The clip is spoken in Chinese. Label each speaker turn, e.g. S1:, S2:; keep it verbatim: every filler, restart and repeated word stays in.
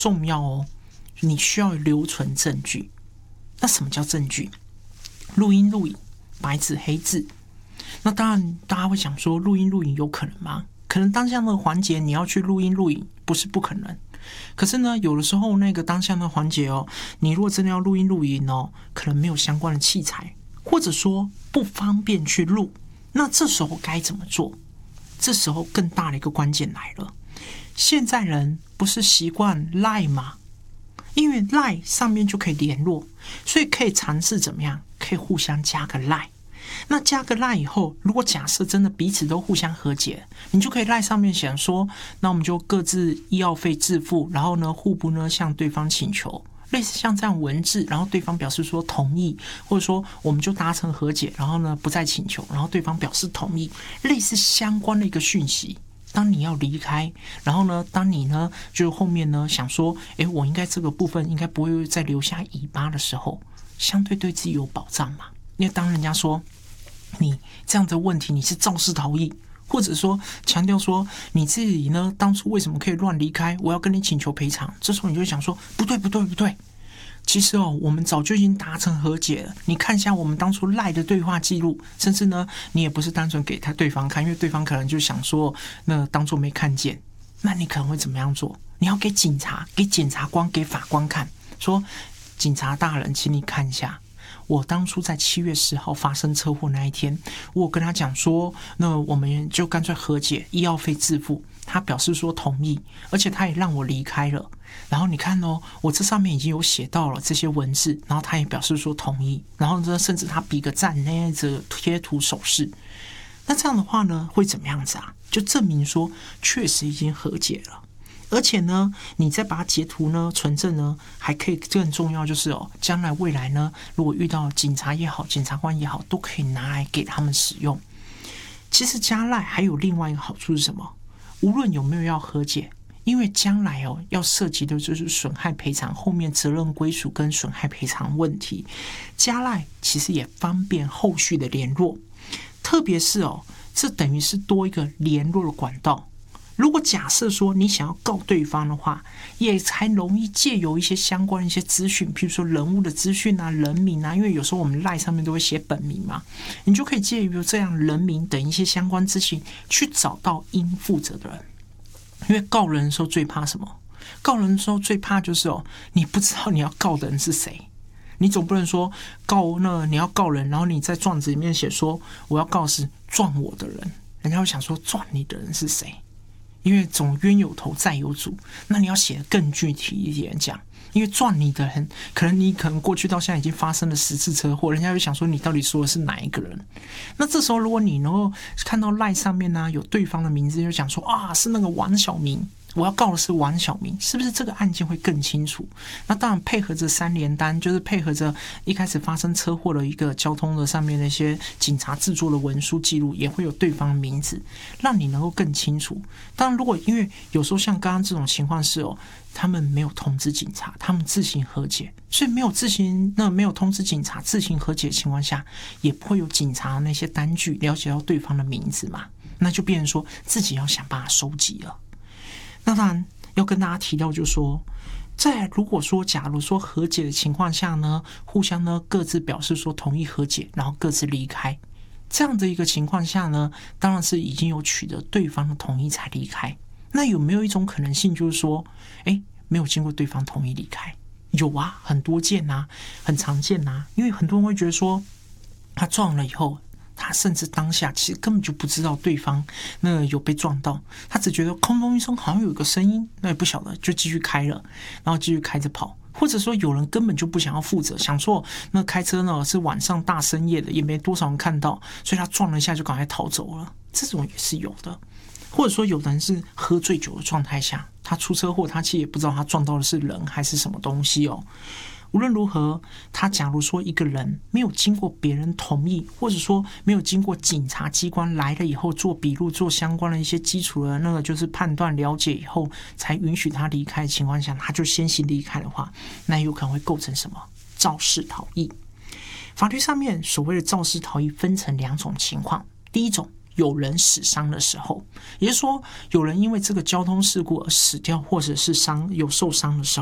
S1: 重要哦，你需要留存证据。那什么叫证据？录音录影，白纸黑字。那当然大家会想说，录音录影有可能吗？可能当下那个环节你要去录音录影不是不可能，可是呢有的时候那个当下那个环节哦，你如果真的要录音录影哦，可能没有相关的器材，或者说不方便去录，那这时候该怎么做？这时候更大的一个关键来了，现在人不是习惯 Line 吗？因为 Line 上面就可以联络，所以可以尝试怎么样，可以互相加个 Line。那加个 Line 以后，如果假设真的彼此都互相和解，你就可以 Line 上面想说，那我们就各自医药费自付，然后呢互不呢向对方请求，类似像这样文字，然后对方表示说同意，或者说我们就达成和解，然后呢不再请求，然后对方表示同意，类似相关的一个讯息。当你要离开，然后呢当你呢就后面呢想说，诶，我应该这个部分应该不会再留下尾巴的时候，相对对自己有保障嘛。因为当人家说你这样的问题你是肇事逃逸，或者说强调说你自己呢当初为什么可以乱离开，我要跟你请求赔偿，这时候你就会想说不对不对不对，其实哦我们早就已经达成和解了，你看一下我们当初赖的对话记录，甚至呢你也不是单纯给他对方看，因为对方可能就想说那当作没看见，那你可能会怎么样做？你要给警察给检察官给法官看，说警察大人请你看一下，我当初在七月十号发生车祸那一天，我有跟他讲说，那我们就干脆和解，医药费自付。他表示说同意，而且他也让我离开了。然后你看哦，我这上面已经有写到了这些文字，然后他也表示说同意，然后呢，甚至他比个赞，那这贴图手势。那这样的话呢，会怎么样子啊？就证明说确实已经和解了。而且呢，你再把它截图呢、存证呢，还可以更重要就是哦，将来未来呢，如果遇到警察也好、检察官也好，都可以拿来给他们使用。其实加赖还有另外一个好处是什么？无论有没有要和解，因为将来哦要涉及的就是损害赔偿后面责任归属跟损害赔偿问题，加赖其实也方便后续的联络，特别是哦，这等于是多一个联络的管道。如果假设说你想要告对方的话，也才容易借由一些相关的一些资讯，譬如说人物的资讯啊、人名啊，因为有时候我们 LINE 上面都会写本名嘛，你就可以借由这样人名等一些相关资讯去找到应负责的人。因为告人的时候最怕什么？告人的时候最怕就是哦，你不知道你要告的人是谁。你总不能说告那你要告人，然后你在状子里面写说我要告是撞我的人，人家会想说撞你的人是谁？因为总冤有头债有主，那你要写得更具体一点讲，因为撞你的人，可能你可能过去到现在已经发生了十次车祸，人家会想说你到底说的是哪一个人？那这时候如果你能够看到 LINE 上面呢、啊、有对方的名字，就讲说啊是那个王小明，我要告的是王小明，是不是这个案件会更清楚？那当然配合着三联单，就是配合着一开始发生车祸的一个交通的上面的一些警察制作的文书记录，也会有对方的名字，让你能够更清楚。当然如果因为有时候像刚刚这种情况是哦，他们没有通知警察，他们自行和解，所以没有自行那没有通知警察自行和解的情况下，也不会有警察那些单据了解到对方的名字嘛，那就变成说自己要想办法收集了。那当然要跟大家提到就是说，在如果说假如说和解的情况下呢，互相呢各自表示说同意和解，然后各自离开，这样的一个情况下呢，当然是已经有取得对方的同意才离开。那有没有一种可能性就是说，诶，没有经过对方同意离开？有啊，很多见啊，很常见啊。因为很多人会觉得说，他撞了以后，他甚至当下其实根本就不知道对方那个有被撞到，他只觉得空中一声好像有个声音，那也不晓得就继续开了，然后继续开着跑。或者说有人根本就不想要负责，想说那开车呢是晚上大深夜的，也没多少人看到，所以他撞了一下就赶快逃走了，这种也是有的。或者说有人是喝醉酒的状态下，他出车祸，他其实也不知道他撞到的是人还是什么东西哦。无论如何，他假如说一个人没有经过别人同意，或者说没有经过警察机关来了以后做笔录、做相关的一些基础的那个就是判断了解以后，才允许他离开的情况下，他就先行离开的话，那有可能会构成什么？肇事逃逸。法律上面所谓的肇事逃逸分成两种情况，第一种有人死伤的时候，也就是说有人因为这个交通事故而死掉，或者是伤有受伤的时候。